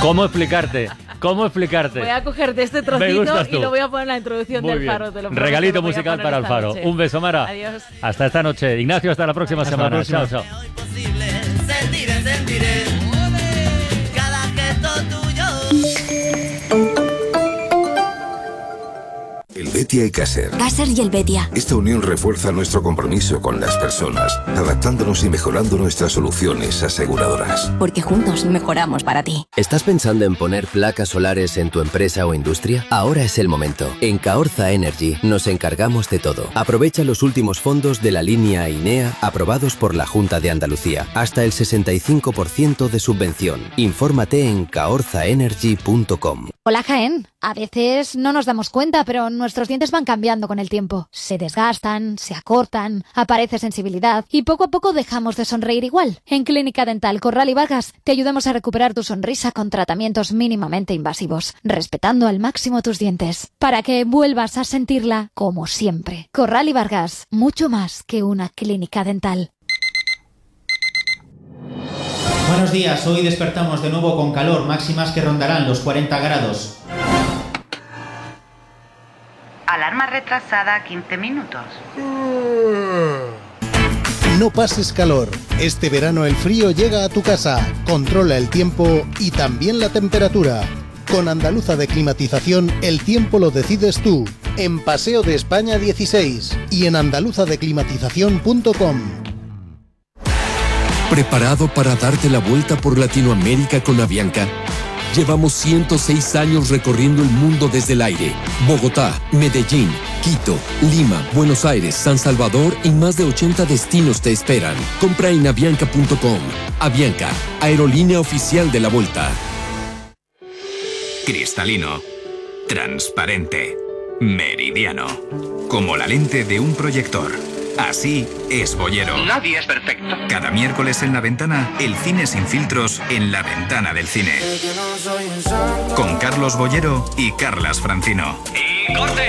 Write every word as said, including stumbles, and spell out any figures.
¿Cómo explicarte? ¿Cómo explicarte? Voy a cogerte este trocito y lo voy a poner en la introducción Muy del bien. Faro. Te lo Regalito musical para el Faro. Noche. Un beso, Mara. Adiós. Hasta esta noche. Ignacio, hasta la próxima Hasta semana. la próxima. Chao, chao. Sentiré, sentiré cada gesto tuyo. Helvetia y Caser. Caser y Helvetia. Esta unión refuerza nuestro compromiso con las personas, adaptándonos y mejorando nuestras soluciones aseguradoras. Porque juntos mejoramos para ti. ¿Estás pensando en poner placas solares en tu empresa o industria? Ahora es el momento. En Caorza Energy nos encargamos de todo. Aprovecha los últimos fondos de la línea INEA aprobados por la Junta de Andalucía. Hasta el sesenta y cinco por ciento de subvención. Infórmate en caorza energy punto com. Hola, Jaén. A veces no nos damos cuenta, pero nuestros dientes van cambiando con el tiempo. Se desgastan, se acortan, aparece sensibilidad y poco a poco dejamos de sonreír igual. En Clínica Dental Corral y Vargas te ayudamos a recuperar tu sonrisa con tratamientos mínimamente invasivos, respetando al máximo tus dientes, para que vuelvas a sentirla como siempre. Corral y Vargas, mucho más que una clínica dental. Buenos días, hoy despertamos de nuevo con calor, máximas que rondarán los cuarenta grados. Alarma retrasada quince minutos. No pases calor. Este verano el frío llega a tu casa. Controla el tiempo y también la temperatura. Con Andaluza de Climatización, el tiempo lo decides tú. En Paseo de España dieciséis y en andaluza de climatización punto com. ¿Preparado para darte la vuelta por Latinoamérica con Avianca? Llevamos ciento seis años recorriendo el mundo desde el aire. Bogotá, Medellín, Quito, Lima, Buenos Aires, San Salvador y más de ochenta destinos te esperan. Compra en avianca punto com. Avianca, aerolínea oficial de la Vuelta. Cristalino, transparente, meridiano, como la lente de un proyector. Así es Boyero. Nadie es perfecto. Cada miércoles en La Ventana, el cine sin filtros en la ventana del cine. Con Carlos Boyero y Carlas Francino. ¡Y corte!